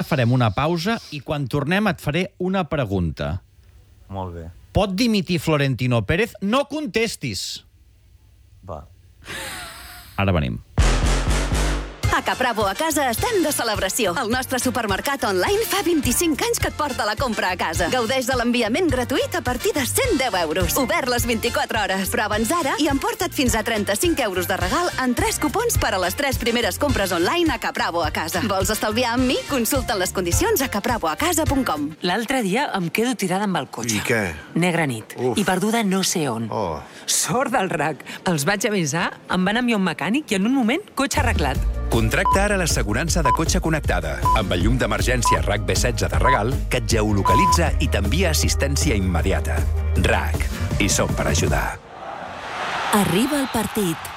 farem una pausa i quan tornem et faré una pregunta. Molt bé. Pot dimitir Florentino Pérez? No contestis. Va. Ara venim. A Capravo a casa estem de celebració. El nostre supermercat online fa 25 anys que et porta la compra a casa. Gaudeix de l'enviament gratuït a partir de 110 euros. Obert les 24 hores. Prova'ns ara i emporta't fins a 35 euros de regal en 3 cupons per a les 3 primeres compres online a Capravo a casa. Vols estalviar amb mi? Consulta les condicions a capravoacasa.com. L'altre dia em quedo tirada amb el cotxe. I què? Negra nit. Uf. I perduda no sé on. Oh. Sort del RAC. Els vaig avisar, em van enviar un mecànic i en un moment, cotxe arreglat. Contracta ara l'assegurança de cotxe connectada amb el llum d'emergència RAC B16 de regal que et geolocalitza i t'envia assistència immediata. RAC. Hi som per ajudar. Arriba el partit.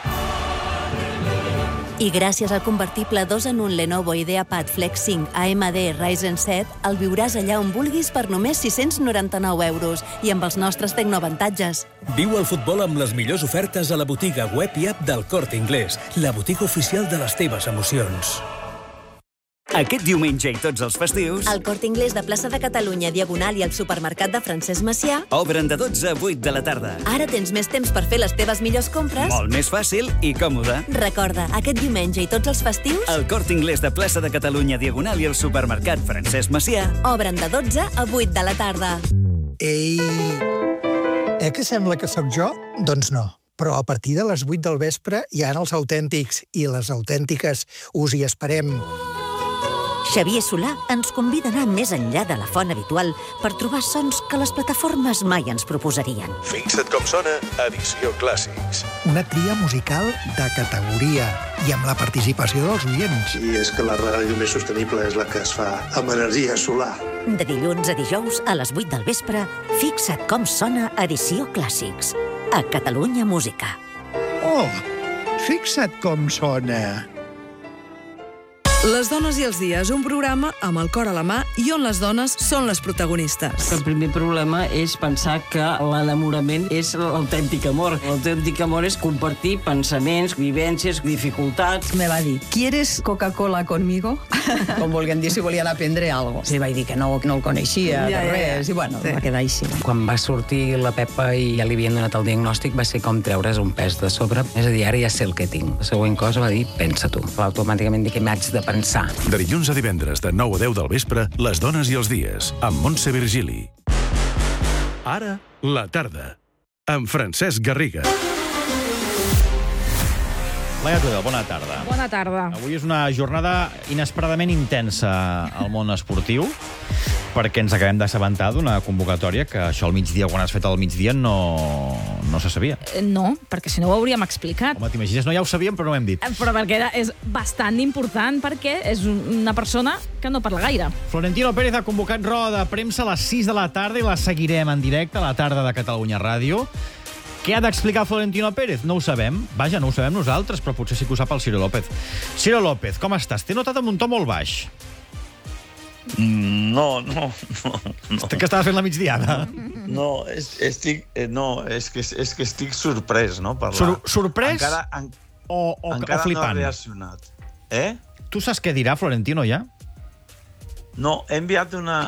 I gràcies al convertible 2 en 1 Lenovo IdeaPad Flex 5 AMD Ryzen 7 el viuràs allà on vulguis per només 699 euros i amb els nostres tecnoavantatges. Viu el futbol amb les millors ofertes a la botiga web i app del Corte Inglés, la botiga oficial de les teves emocions. Aquest diumenge i tots els festius... El Corte Inglés de Plaça de Catalunya, Diagonal i el supermercat de Francesc Macià obren de 12 a 8 de la tarda. Ara tens més temps per fer les teves millors compres. Molt més fàcil i còmode. Recorda, aquest diumenge i tots els festius... El Corte Inglés de Plaça de Catalunya, Diagonal i el supermercat Francesc Macià obren de 12 a 8 de la tarda. Ei, que sembla que sóc jo? Doncs no. Però a partir de les 8 del vespre hi ha els autèntics i les autèntiques. Us hi esperem. Xavier Solà ens convida a anar més enllà de la font habitual per trobar sons que les plataformes mai ens proposarien. Fixa't com sona, edició Clàssics. Una tria musical de categoria i amb la participació dels oients. I és que la ràdio més sostenible és la que es fa amb energia solar. De dilluns a dijous a les 8 del vespre, fixa't com sona edició Clàssics. A Catalunya Música. Oh, fixa't com sona. Les dones i els dies, un programa amb el cor a la mà i on les dones són les protagonistes. El primer problema és pensar que l'enamorament és l'autèntic amor. L'autèntic amor és compartir pensaments, vivències, dificultats. Me va dir, ¿quieres Coca-Cola conmigo? Com volguem dir, si volien aprendre alguna cosa. Sí, vaig dir que no el coneixia, res, i bueno, va quedar així. Quan va sortir la Pepa i ja li havien donat el diagnòstic, va ser com treure's un pes de sobre. És a dir, ara ja sé el que tinc. La següent cosa va dir, pensa-t'ho. Automàticament dic que m'haig de pensar. De dilluns a divendres, de 9 a 10 del vespre, Les dones i els dies, amb Montse Virgili. Ara, la tarda, amb Francesc Garriga. Laia Tudel, bona tarda. Bona tarda. Avui és una jornada inesperadament intensa al món esportiu, perquè ens acabem d'assabentar d'una convocatòria que això al migdia, quan has fet al migdia, no se sabia. No, perquè si no ho hauríem explicat. Home, t'imagines, no ja ho sabíem, però no ho hem dit. Però perquè és bastant important, perquè és una persona que no parla gaire. Florentino Pérez ha convocat roda de premsa a les 6 de la tarda i la seguirem en directe a la tarda de Catalunya Ràdio. Què ha d'explicar Florentino Pérez? No ho sabem. Vaja, no ho sabem nosaltres, però potser sí que ho sap el Ciro López. Ciro López, com estàs? T'he notat amb un to molt baix. No. Que estaves fent la migdiada? No, és que estic sorprès, no? Sorprès o encara flipant? No ha reaccionat. Tu saps què dirà Florentino ja? No, he enviat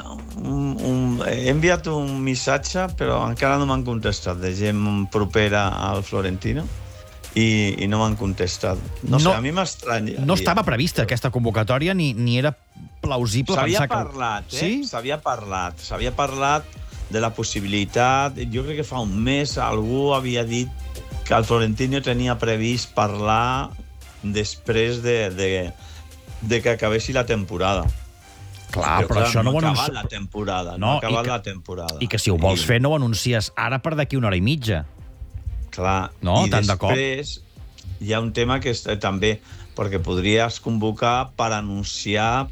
un missatge, però encara no m'han contestat, de gent propera al Florentino, i no m'han contestat. No sé, a mi m'estranya. No estava prevista aquesta convocatòria, ni era plausible pensar que... S'havia parlat de la possibilitat. Jo crec que fa un mes algú havia dit que el Florentino tenia previst parlar després de que acabessi la temporada. Clar, però això no ho acabat la temporada. No ha acabat la temporada. I que si ho vols fer no ho anuncies ara per d'aquí una hora i mitja. Clar, i després hi ha un tema que també, perquè podries convocar per anunciar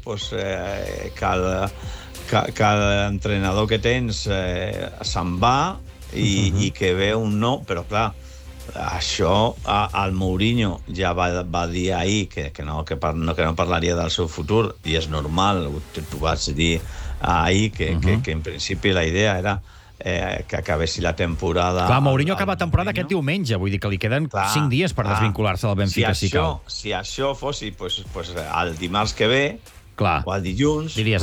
que l'entrenador que tens se'n va i que ve un no, però clar, això el Mourinho ja va dir ahir que no parlaria del seu futur, i és normal, t'ho vaig dir ahir, que en principi la idea era que acabessi la temporada... Clar, Mourinho acaba temporada aquest diumenge, vull dir que li queden 5 dies per desvincular-se del Benfica, si cal. Si això fos el dimarts que ve, o el dilluns... Diries,